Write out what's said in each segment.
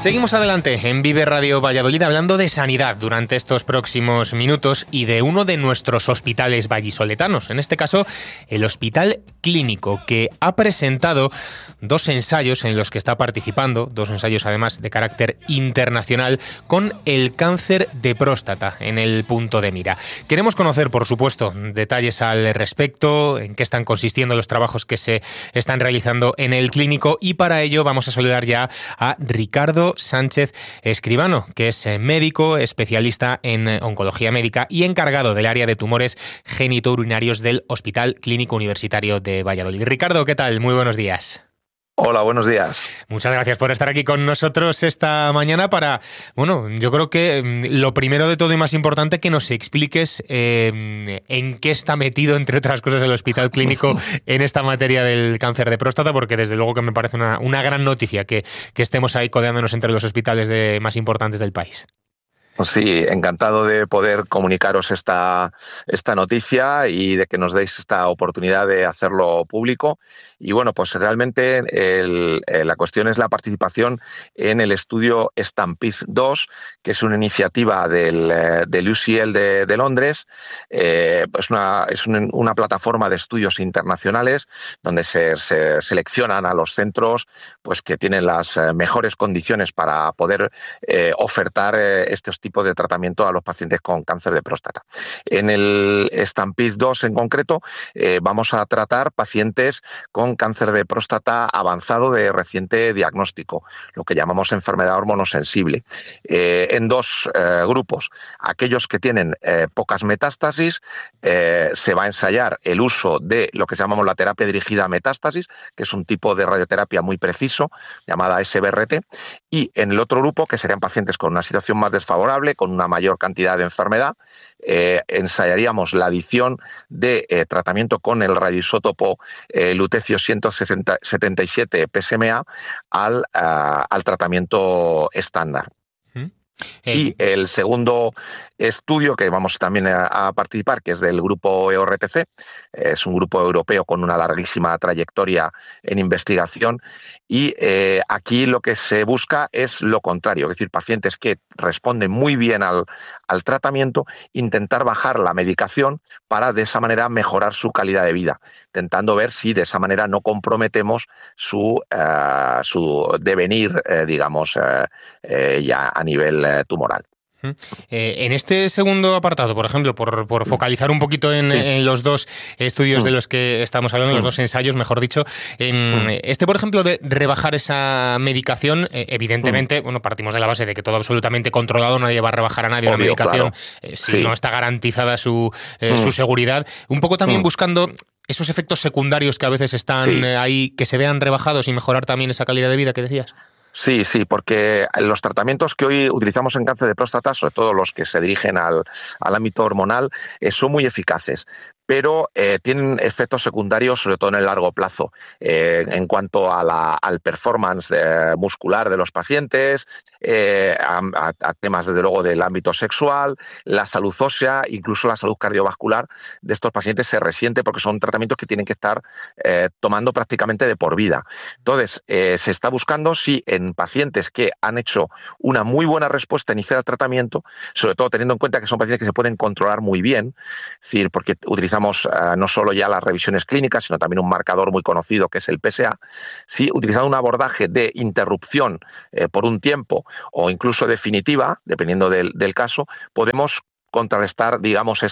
Seguimos adelante en Vive Radio Valladolid hablando de sanidad durante estos próximos minutos y de uno de nuestros hospitales vallisoletanos, en este caso el Hospital Clínico, que ha presentado dos ensayos en los que está participando, dos ensayos además de carácter internacional, con el cáncer de próstata en el punto de mira. Queremos conocer, por supuesto, detalles al respecto, en qué están consistiendo los trabajos que se están realizando en el clínico, y para ello vamos a saludar ya a Ricardo Sánchez Escribano, que es médico, especialista en oncología médica y encargado del área de tumores genitourinarios del Hospital Clínico Universitario de Valladolid. Ricardo, ¿qué tal? Muy buenos días. Hola, buenos días. Muchas gracias por estar aquí con nosotros esta mañana para, bueno, yo creo que lo primero de todo y más importante, que nos expliques en qué está metido, entre otras cosas, el Hospital Clínico en esta materia del cáncer de próstata, porque desde luego que me parece una gran noticia que estemos ahí codeándonos entre los hospitales más importantes del país. Sí, encantado de poder comunicaros esta noticia y de que nos deis esta oportunidad de hacerlo público. Y bueno, pues realmente la cuestión es la participación en el estudio STAMPEDE-2, que es una iniciativa del UCL de Londres. Es una plataforma de estudios internacionales donde se seleccionan a los centros pues, que tienen las mejores condiciones para poder ofertar estos tipos de tratamiento a los pacientes con cáncer de próstata. En el STAMPEDE-2 en concreto vamos a tratar pacientes con cáncer de próstata avanzado de reciente diagnóstico, lo que llamamos enfermedad hormonosensible, en dos grupos. Aquellos que tienen pocas metástasis, se va a ensayar el uso de lo que llamamos la terapia dirigida a metástasis, que es un tipo de radioterapia muy preciso, llamada SBRT, y en el otro grupo, que serían pacientes con una situación más desfavorable, con una mayor cantidad de enfermedad, ensayaríamos la adición de tratamiento con el radioisótopo lutecio 177 PSMA al tratamiento estándar. Y el segundo estudio que vamos también a participar, que es del grupo EORTC, es un grupo europeo con una larguísima trayectoria en investigación, y aquí lo que se busca es lo contrario, es decir, pacientes que responden muy bien al tratamiento, intentar bajar la medicación para de esa manera mejorar su calidad de vida, intentando ver si de esa manera no comprometemos su devenir, digamos, ya a nivel tumoral. En este segundo apartado, por ejemplo, por focalizar un poquito en los dos estudios de los que estamos hablando, los dos ensayos, mejor dicho, por ejemplo, de rebajar esa medicación, evidentemente, bueno, partimos de la base de que todo absolutamente controlado, nadie va a rebajar a nadie una medicación, claro, si no está garantizada su seguridad, un poco también buscando esos efectos secundarios que a veces están ahí, que se vean rebajados y mejorar también esa calidad de vida que decías. Sí, porque los tratamientos que hoy utilizamos en cáncer de próstata, sobre todo los que se dirigen al ámbito hormonal, son muy eficaces, pero tienen efectos secundarios, sobre todo en el largo plazo, en cuanto al performance muscular de los pacientes, a temas, desde luego, del ámbito sexual, la salud ósea, incluso la salud cardiovascular de estos pacientes se resiente, porque son tratamientos que tienen que estar tomando prácticamente de por vida. Entonces, se está buscando si en pacientes que han hecho una muy buena respuesta inicial al tratamiento, sobre todo teniendo en cuenta que son pacientes que se pueden controlar muy bien, es decir, porque utilizamos no solo ya las revisiones clínicas, sino también un marcador muy conocido que es el PSA, si utilizando un abordaje de interrupción por un tiempo o incluso definitiva, dependiendo del caso, podemos contrarrestar, digamos,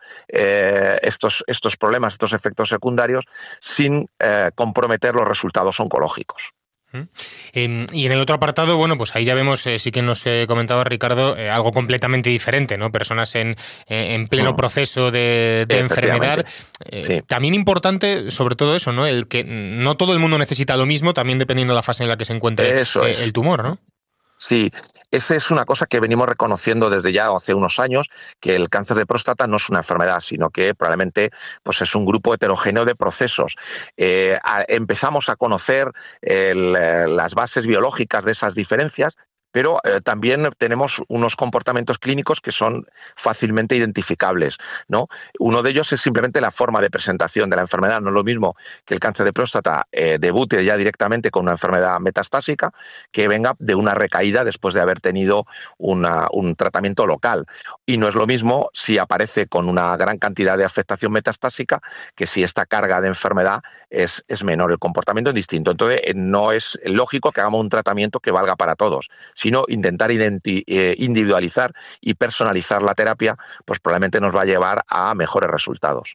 estos problemas, estos efectos secundarios, sin comprometer los resultados oncológicos. Y en el otro apartado, bueno, pues ahí ya vemos, sí que nos comentaba Ricardo, algo completamente diferente, ¿no? Personas en pleno proceso de enfermedad. También importante, sobre todo eso, ¿no? El que no todo el mundo necesita lo mismo, también dependiendo de la fase en la que se encuentre el tumor, ¿no? Sí, esa es una cosa que venimos reconociendo desde ya hace unos años, que el cáncer de próstata no es una enfermedad, sino que probablemente pues es un grupo heterogéneo de procesos. Empezamos a conocer las bases biológicas de esas diferencias, pero también tenemos unos comportamientos clínicos que son fácilmente identificables, ¿no? Uno de ellos es simplemente la forma de presentación de la enfermedad. No es lo mismo que el cáncer de próstata debute ya directamente con una enfermedad metastásica que venga de una recaída después de haber tenido un tratamiento local. Y no es lo mismo si aparece con una gran cantidad de afectación metastásica que si esta carga de enfermedad es menor. El comportamiento es distinto. Entonces, no es lógico que hagamos un tratamiento que valga para todos, sino intentar individualizar y personalizar la terapia, pues probablemente nos va a llevar a mejores resultados.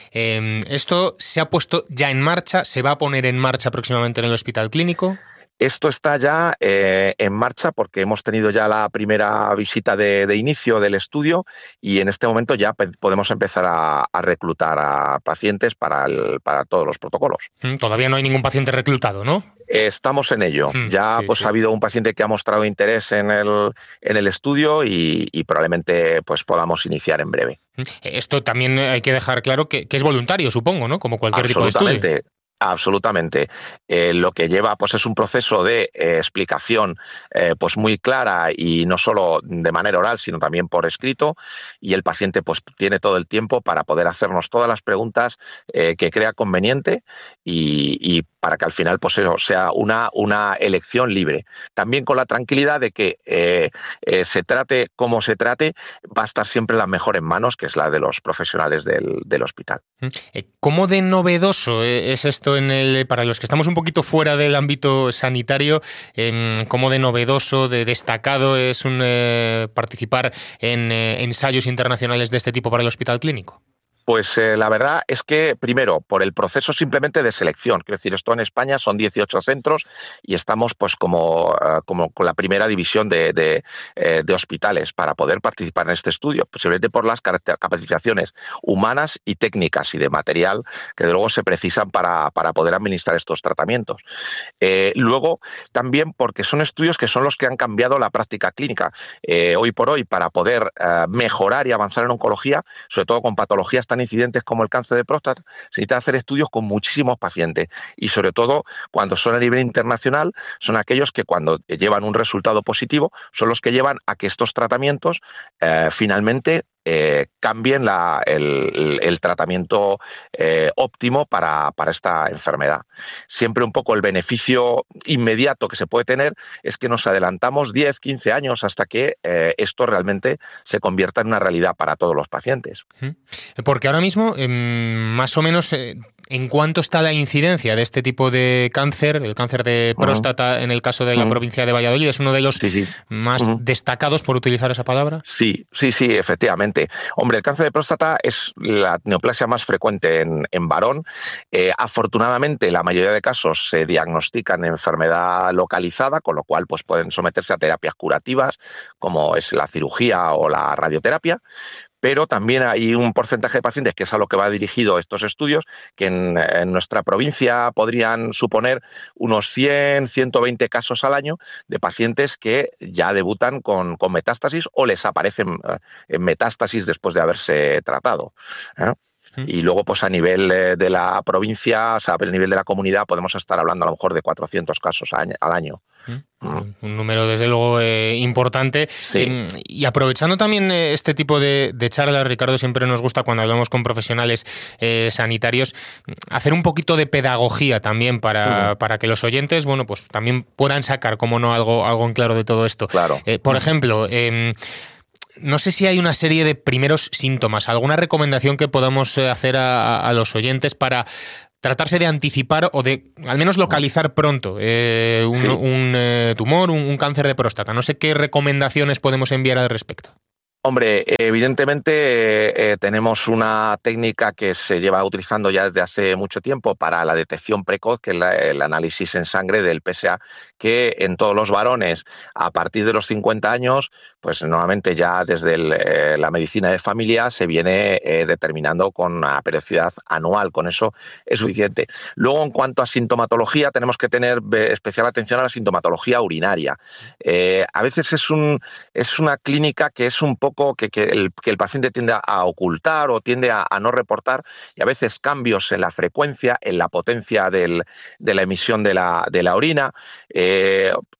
¿Esto se ha puesto ya en marcha? ¿Se va a poner en marcha próximamente en el Hospital Clínico? Esto está ya en marcha porque hemos tenido ya la primera visita de inicio del estudio y en este momento ya podemos empezar a reclutar a pacientes para todos los protocolos. Todavía no hay ningún paciente reclutado, ¿no? Estamos en ello. Ya Sí, pues sí. ha habido un paciente que ha mostrado interés en el estudio y probablemente pues podamos iniciar en breve. Esto también hay que dejar claro que es voluntario, supongo, ¿no? Como cualquier tipo de estudio. Absolutamente. Absolutamente. Lo que lleva pues es un proceso de explicación pues muy clara y no solo de manera oral, sino también por escrito, y el paciente pues tiene todo el tiempo para poder hacernos todas las preguntas que crea conveniente y para que al final pues eso sea una elección libre. También con la tranquilidad de que se trate como se trate, va a estar siempre en las mejores manos, que es la de los profesionales del hospital. ¿Cómo de novedoso es esto para los que estamos un poquito fuera del ámbito sanitario? ¿Cómo de novedoso, de destacado es participar en ensayos internacionales de este tipo para el Hospital Clínico? Pues la verdad es que, primero, por el proceso simplemente de selección. Quiero decir, esto en España son 18 centros y estamos pues como con la primera división de hospitales para poder participar en este estudio, posiblemente por las capacitaciones humanas y técnicas y de material que de luego se precisan para poder administrar estos tratamientos. Luego, también porque son estudios que son los que han cambiado la práctica clínica. Hoy por hoy, para poder mejorar y avanzar en oncología, sobre todo con patologías tan incidentes como el cáncer de próstata, se necesita hacer estudios con muchísimos pacientes y sobre todo cuando son a nivel internacional, son aquellos que cuando llevan un resultado positivo son los que llevan a que estos tratamientos finalmente cambien el tratamiento óptimo para esta enfermedad. Siempre un poco el beneficio inmediato que se puede tener es que nos adelantamos 10, 15 años hasta que esto realmente se convierta en una realidad para todos los pacientes. Porque ahora mismo, más o menos, ¿en cuánto está la incidencia de este tipo de cáncer? El cáncer de próstata, en el caso de la provincia de Valladolid, es uno de los Sí. más destacados, por utilizar esa palabra. Sí, efectivamente. Hombre, el cáncer de próstata es la neoplasia más frecuente en varón. Afortunadamente, la mayoría de casos se diagnostican en enfermedad localizada, con lo cual pues, pueden someterse a terapias curativas, como es la cirugía o la radioterapia. Pero también hay un porcentaje de pacientes, que es a lo que va dirigido estos estudios, que en nuestra provincia podrían suponer unos 100, 120 casos al año de pacientes que ya debutan con metástasis o les aparecen metástasis después de haberse tratado. Y luego, pues a nivel de la provincia, o sea, a nivel de la comunidad, podemos estar hablando a lo mejor de 400 casos al año. Un número, desde luego, importante. Sí. Y aprovechando también este tipo de charlas, Ricardo, siempre nos gusta cuando hablamos con profesionales sanitarios, hacer un poquito de pedagogía también para que los oyentes, bueno, pues también puedan sacar, como no, algo en claro de todo esto. Claro. Por ejemplo, no sé si hay una serie de primeros síntomas, alguna recomendación que podamos hacer a los oyentes para tratarse de anticipar o de al menos localizar pronto un tumor, un cáncer de próstata. No sé qué recomendaciones podemos enviar al respecto. Hombre, evidentemente tenemos una técnica que se lleva utilizando ya desde hace mucho tiempo para la detección precoz, que es el análisis en sangre del PSA, que en todos los varones a partir de los 50 años, pues normalmente ya desde la medicina de familia se viene determinando con una periodicidad anual. Con eso es suficiente. Luego, en cuanto a sintomatología, tenemos que tener especial atención a la sintomatología urinaria. A veces es una clínica que es un poco que el paciente tiende a ocultar o tiende a no reportar, y a veces cambios en la frecuencia, en la potencia de la emisión de la orina,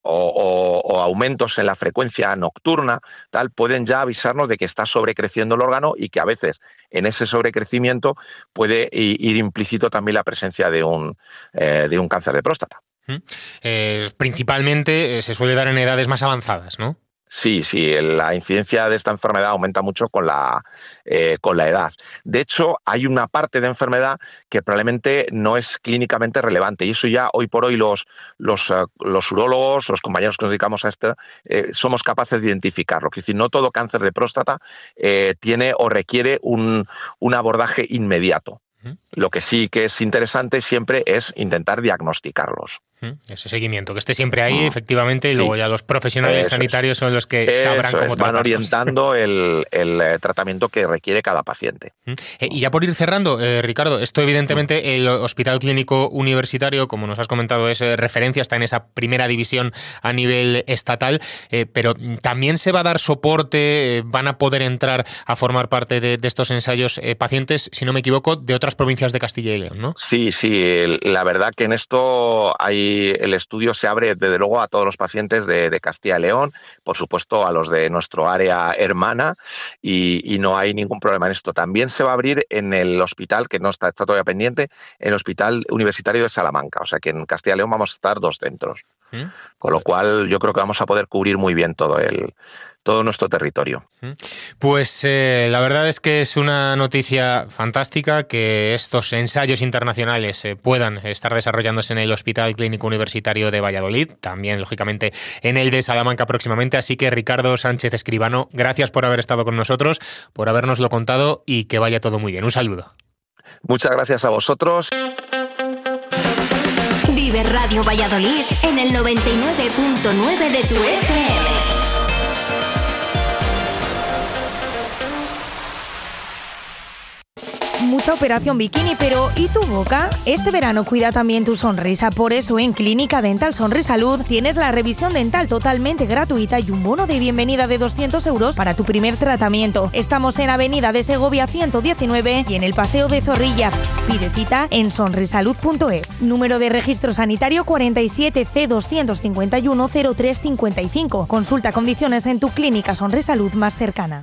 o aumentos en la frecuencia nocturna, tal, pueden ya avisarnos de que está sobrecreciendo el órgano y que a veces en ese sobrecrecimiento puede ir implícito también la presencia de un cáncer de próstata. Principalmente se suele dar en edades más avanzadas, ¿no? Sí, la incidencia de esta enfermedad aumenta mucho con la edad. De hecho, hay una parte de enfermedad que probablemente no es clínicamente relevante y eso ya hoy por hoy los urólogos, los compañeros que nos dedicamos a esto, somos capaces de identificarlo. Es decir, no todo cáncer de próstata tiene o requiere un abordaje inmediato. Lo que sí que es interesante siempre es intentar diagnosticarlos. Ese seguimiento, que esté siempre ahí, efectivamente, y luego ya los profesionales sanitarios son los que sabrán cómo tratarlos. Van orientando el tratamiento que requiere cada paciente. Y ya por ir cerrando, Ricardo, esto evidentemente el Hospital Clínico Universitario, como nos has comentado, es referencia, está en esa primera división a nivel estatal, pero también se va a dar soporte, van a poder entrar a formar parte de estos ensayos pacientes, si no me equivoco, de otras provincias de Castilla y León, ¿no? Sí, la verdad que en esto el estudio se abre desde luego a todos los pacientes de Castilla y León, por supuesto a los de nuestro área hermana y no hay ningún problema en esto. También se va a abrir en el hospital, que no está todavía pendiente, en el Hospital Universitario de Salamanca, o sea que en Castilla y León vamos a estar 2 centros, con lo cual yo creo que vamos a poder cubrir muy bien todo nuestro territorio. Pues la verdad es que es una noticia fantástica que estos ensayos internacionales puedan estar desarrollándose en el Hospital Clínico Universitario de Valladolid, también lógicamente en el de Salamanca próximamente, así que Ricardo Sánchez Escribano, gracias por haber estado con nosotros, por habernoslo contado y que vaya todo muy bien. Un saludo. Muchas gracias a vosotros. Vive Radio Valladolid en el 99.9 de tu FM. Mucha operación bikini, pero ¿y tu boca? Este verano cuida también tu sonrisa, por eso en Clínica Dental Sonrisalud tienes la revisión dental totalmente gratuita y un bono de bienvenida de 200 € para tu primer tratamiento. Estamos en Avenida de Segovia 119 y en el Paseo de Zorrilla. Pide cita en sonrisalud.es. Número de registro sanitario 47 C251 0355. Consulta condiciones en tu clínica Sonrisalud más cercana.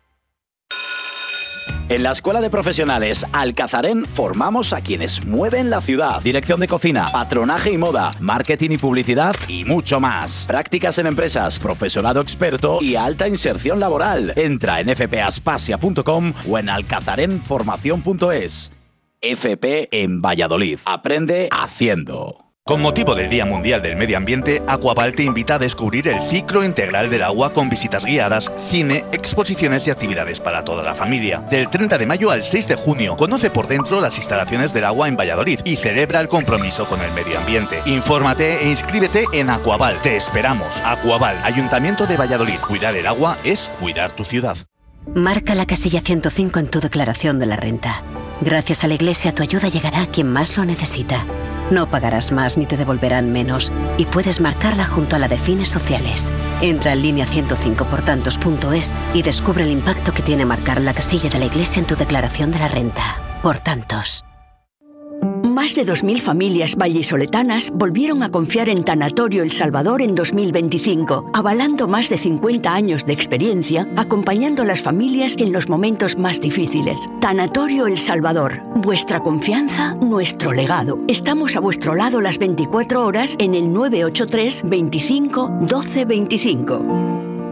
En la Escuela de Profesionales Alcazarén formamos a quienes mueven la ciudad. Dirección de cocina, patronaje y moda, marketing y publicidad y mucho más. Prácticas en empresas, profesorado experto y alta inserción laboral. Entra en fpaspasia.com o en alcazarenformación.es. FP en Valladolid. Aprende haciendo. Con motivo del Día Mundial del Medio Ambiente, Aquaval te invita a descubrir el ciclo integral del agua con visitas guiadas, cine, exposiciones y actividades para toda la familia. Del 30 de mayo al 6 de junio, conoce por dentro las instalaciones del agua en Valladolid y celebra el compromiso con el medio ambiente. Infórmate e inscríbete en Aquaval. Te esperamos. Aquaval, Ayuntamiento de Valladolid. Cuidar el agua es cuidar tu ciudad. Marca la casilla 105 en tu declaración de la renta. Gracias a la Iglesia tu ayuda llegará a quien más lo necesita. No pagarás más ni te devolverán menos y puedes marcarla junto a la de fines sociales. Entra en línea 105portantos.es y descubre el impacto que tiene marcar la casilla de la Iglesia en tu declaración de la renta. Por tantos. Más de 2.000 familias vallisoletanas volvieron a confiar en Tanatorio El Salvador en 2025, avalando más de 50 años de experiencia, acompañando a las familias en los momentos más difíciles. Tanatorio El Salvador, vuestra confianza, nuestro legado. Estamos a vuestro lado las 24 horas en el 983 25 12 25.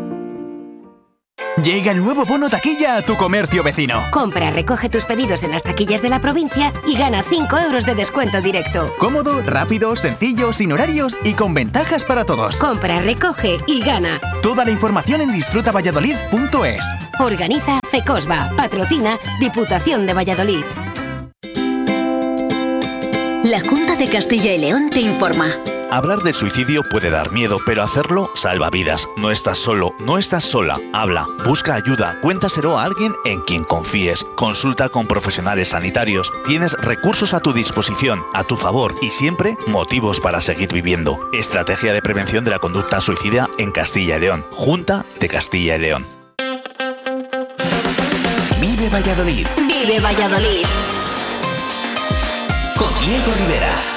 Llega el nuevo bono taquilla a tu comercio vecino. Compra, recoge tus pedidos en las taquillas de la provincia y gana 5 € de descuento directo. Cómodo, rápido, sencillo, sin horarios y con ventajas para todos. Compra, recoge y gana. Toda la información en disfrutavalladolid.es. Organiza FECOSBA. Patrocina Diputación de Valladolid. La Junta de Castilla y León te informa. Hablar de suicidio puede dar miedo, pero hacerlo salva vidas. No estás solo, no estás sola. Habla, busca ayuda, cuéntaselo a alguien en quien confíes. Consulta con profesionales sanitarios. Tienes recursos a tu disposición, a tu favor y siempre motivos para seguir viviendo. Estrategia de prevención de la conducta suicida en Castilla y León. Junta de Castilla y León. Vive Valladolid. Vive Valladolid. Con Diego Rivera.